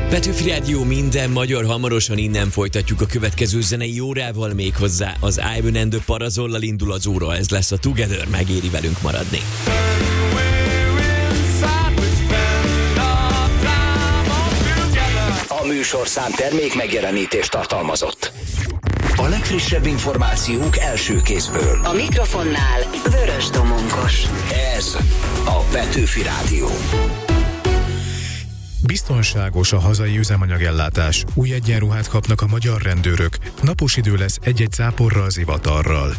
Petőfi Rádió minden magyar, hamarosan innen folytatjuk a következő zenei órával, méghozzá az Ivan and the Parazollal indul az óra, ez lesz a Together, megéri velünk maradni. A műsorszám termék megjelenítést tartalmazott. A legfrissebb információk első kézből. A mikrofonnál Vörös Domonkos. Ez a Petőfi Rádió. Biztonságos a hazai üzemanyagellátás. Új egyenruhát kapnak a magyar rendőrök. Napos idő lesz egy-egy záporral, zivatarral.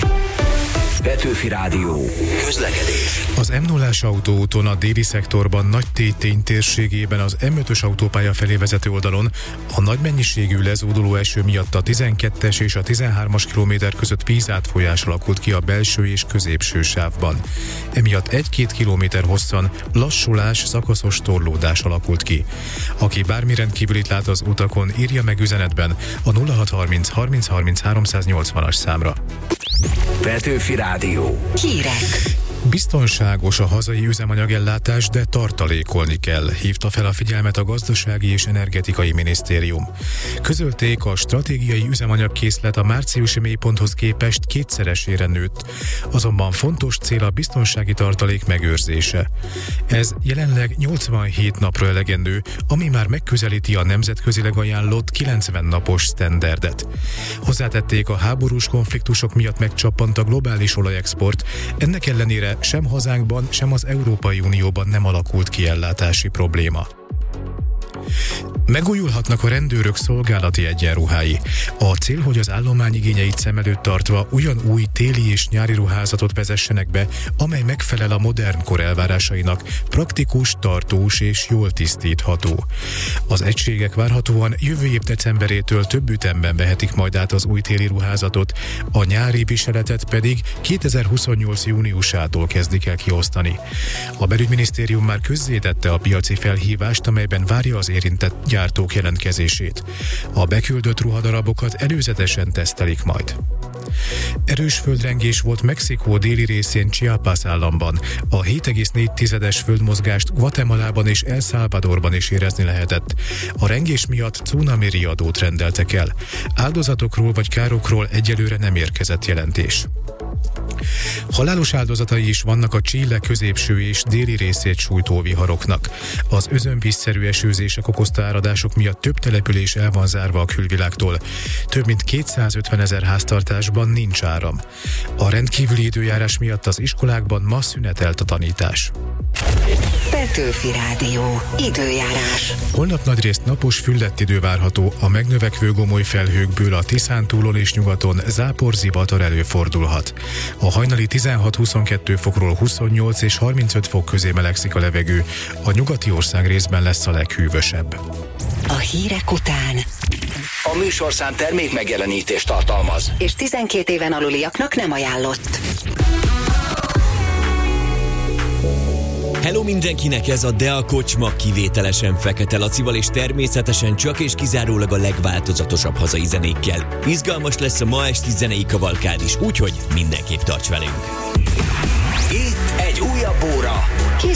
Petőfi Rádió. Közlekedés. Az M0-ás autóúton a déli szektorban Nagy-Tétény térségében az M5-ös autópálya felé vezető oldalon a nagy mennyiségű lezúduló eső miatt a 12-es és a 13-as kilométer között vízátfolyás alakult ki a belső és középső sávban. Emiatt 1-2 kilométer hosszan lassulás, szakaszos torlódás alakult ki. Aki bármi rendkívülit lát az utakon, írja meg üzenetben a 0630 30 30 380-as számra. Petőfi Rádió. Hírek. Biztonságos a hazai üzemanyagellátás, de tartalékolni kell, hívta fel a figyelmet a Gazdasági és Energetikai Minisztérium. Közölték, a stratégiai üzemanyagkészlet a márciusi mélyponthoz képest 2-szeresére nőtt, azonban fontos cél a biztonsági tartalék megőrzése. Ez jelenleg 87 napra elegendő, ami már megközelíti a nemzetközileg ajánlott 90 napos sztenderdet. Hozzátették, a háborús konfliktusok miatt megcsappant a globális olajexport, ennek ellenére sem hazánkban, sem az Európai Unióban nem alakult ki ellátási probléma. Megújulhatnak a rendőrök szolgálati egyenruhái. A cél, hogy az állomány igényeit szem előtt tartva olyan új téli és nyári ruházatot vezessenek be, amely megfelel a modern kor elvárásainak, praktikus, tartós és jól tisztítható. Az egységek várhatóan jövő év decemberétől több ütemben vehetik majd át az új téli ruházatot, a nyári viseletet pedig 2028. júniusától kezdik el kiosztani. A belügyminisztérium már közzétette a piaci felhívást, amelyben várja az érintett gyártók jelentkezését. A beküldött ruhadarabokat előzetesen tesztelik majd. Erős földrengés volt Mexikó déli részén, Chiapas államban. A 7,4-es földmozgást Guatemalában és El Salvadorban is érezni lehetett. A rengés miatt cunami riadót rendeltek el. Áldozatokról vagy károkról egyelőre nem érkezett jelentés. Halálos áldozatai is vannak a Chile középső és déli részét sújtó viharoknak. Az özönvízszerű esőzések okozta áradások miatt több település el van zárva a külvilágtól. Több mint 250 000 háztartásban nincs áram. A rendkívüli időjárás miatt az iskolákban ma szünetelt a tanítás. Petőfi Rádió. Időjárás. Holnap nagyrészt napos, füllett idő várható, a megnövekvő gomoly felhőkből a Tiszántúlon és nyugaton zápor-zivatar előfordulhat. A hajnali 16-22 fokról 28 és 35 fok közé melegszik a levegő, a nyugati ország részben lesz a leghűvösebb. A hírek után A műsorszám termék megjelenítést tartalmaz. és 12 éven aluliaknak nem ajánlott. Hello mindenkinek, ez a De a Kocsma kivételesen Fekete Lacival, és természetesen csak és kizárólag a legváltozatosabb hazai zenékkel. Izgalmas lesz a ma esti zenei kavalkád is, úgyhogy mindenképp tarts velünk! Itt egy újabb óra.